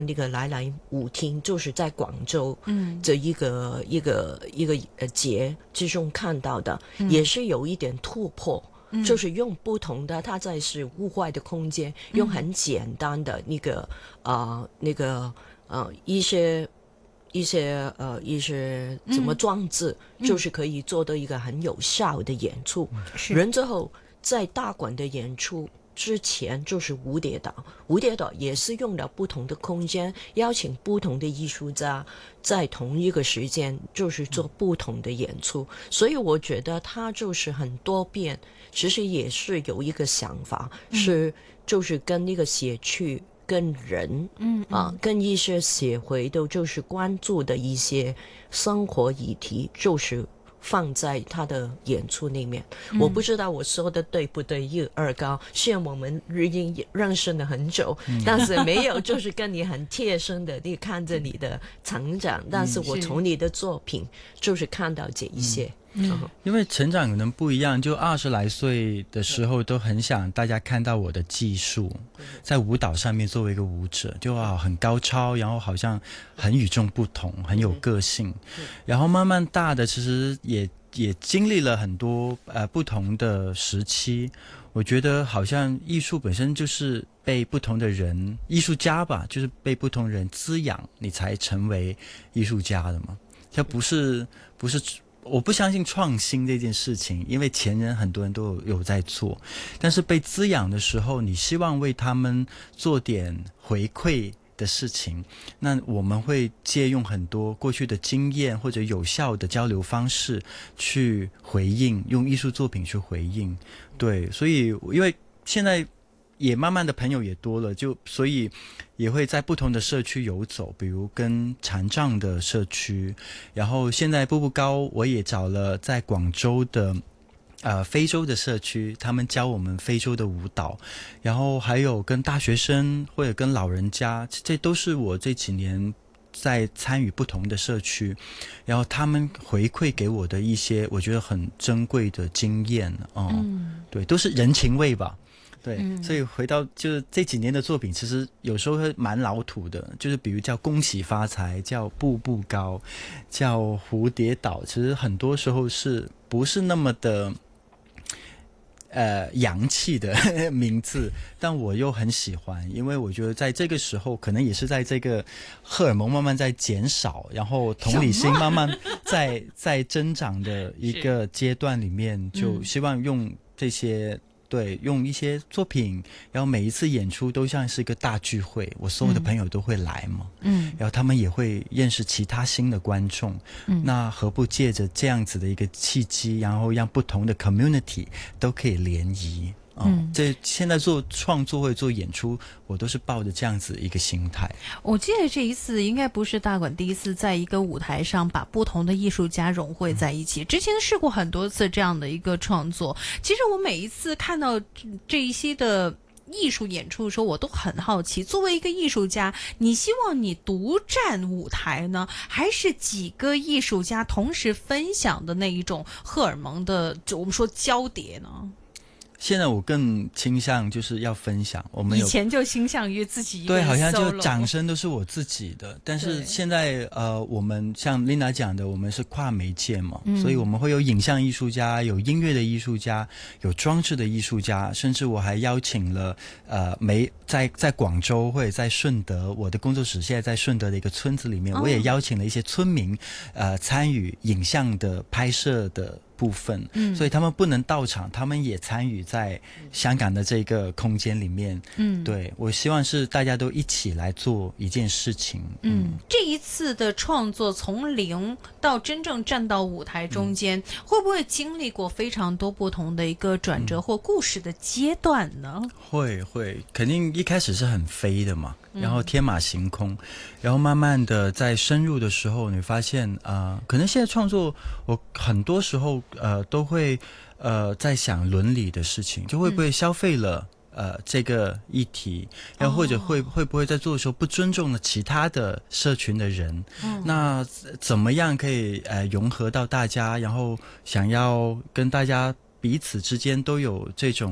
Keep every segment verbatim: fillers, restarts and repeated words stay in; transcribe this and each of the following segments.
那个来来舞厅，就是在广州这一个、嗯、一个一个呃节之中看到的、嗯，也是有一点突破。嗯、就是用不同的，它在是户外的空间，嗯、用很简单的那个呃那个呃一些一些呃一些怎么装置、嗯，就是可以做到一个很有效的演出。嗯、然之后在大馆的演出之前就是蝴蝶岛，蝴蝶岛也是用了不同的空间，邀请不同的艺术家在同一个时间就是做不同的演出，嗯、所以我觉得它就是很多变。其实也是有一个想法，嗯、是就是跟那个社区、跟人，嗯啊、呃，跟一些社会都就是关注的一些生活议题，就是放在他的演出里面。嗯、我不知道我说的对不对，叶二高，虽然我们已经认识了很久，嗯、但是没有就是跟你很贴身的，你看着你的成长，嗯、但是我从你的作品就是看到这一些。嗯嗯，因为成长可能不一样，就二十来岁的时候都很想大家看到我的技术，在舞蹈上面作为一个舞者就啊很高超，然后好像很与众不同，很有个性。然后慢慢大的其实也也经历了很多呃不同的时期，我觉得好像艺术本身就是被不同的人，艺术家吧，就是被不同人滋养，你才成为艺术家的嘛。它不是不是。我不相信创新这件事情，因为前人很多人都有有在做，但是被滋养的时候，你希望为他们做点回馈的事情，那我们会借用很多过去的经验或者有效的交流方式去回应，用艺术作品去回应。对，所以因为现在也慢慢的朋友也多了，就所以也会在不同的社区游走，比如跟残障的社区，然后现在步步高我也找了在广州的呃非洲的社区，他们教我们非洲的舞蹈，然后还有跟大学生或者跟老人家，这都是我这几年在参与不同的社区，然后他们回馈给我的一些我觉得很珍贵的经验、呃、嗯，对，都是人情味吧。对、嗯，所以回到就是这几年的作品，其实有时候会蛮老土的，就是比如叫恭喜发财，叫步步高，叫蝴蝶岛，其实很多时候是不是那么的呃洋气的名字，但我又很喜欢，因为我觉得在这个时候，可能也是在这个荷尔蒙慢慢在减少，然后同理心慢慢在在增长的一个阶段里面，就希望用这些。对，用一些作品，然后每一次演出都像是一个大聚会，我所有的朋友都会来嘛，嗯，然后他们也会认识其他新的观众，嗯，那何不借着这样子的一个契机，然后让不同的 community 都可以联谊。嗯，这现在做创作或者做演出，我都是抱着这样子一个心态。 我记得这一次应该不是大馆第一次在一个舞台上把不同的艺术家融汇在一起，之前试过很多次这样的一个创作。其实我每一次看到这一些的艺术演出的时候，我都很好奇，作为一个艺术家，你希望你独占舞台呢，还是几个艺术家同时分享的那一种荷尔蒙的，就我们说交叠呢？ 现在我更倾向就是要分享，我们有以前就倾向于自己一个对， 人 solo， 好像就掌声都是我自己的。但是现在呃，我们像 Lina 讲的，我们是跨媒介嘛、嗯，所以我们会有影像艺术家，有音乐的艺术家，有装置的艺术家，甚至我还邀请了呃媒在在广州或者在顺德，我的工作室现在在顺德的一个村子里面，哦、我也邀请了一些村民呃参与影像的拍摄的部分、嗯、所以他们不能到场，他们也参与在香港的这个空间里面。嗯，对，我希望是大家都一起来做一件事情。 嗯，嗯这一次的创作从零到真正站到舞台中间、嗯、会不会经历过非常多不同的一个转折或故事的阶段呢？ 嗯、会会肯定一开始是很飞的嘛，然后天马行空、嗯、然后慢慢的在深入的时候，你发现啊、呃，可能现在创作我很多时候呃都会呃在想伦理的事情，就会不会消费了、嗯、呃这个议题，然后或者会、哦、会不会在做的时候不尊重了其他的社群的人、嗯、那怎么样可以呃融合到大家，然后想要跟大家彼此之间都有这种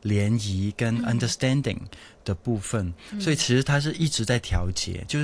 联谊跟 understanding 的部分，所以其实它是一直在调节，就是